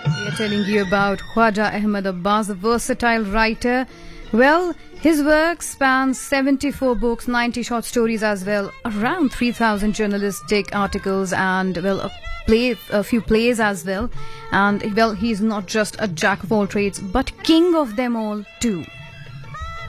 We are telling you about Khwaja Ahmad Abbas, a versatile writer. Well, his work spans 74 books, 90 short stories as well, around 3,000 journalistic articles, and a few plays as well. And well, he's not just a jack of all trades, but king of them all too.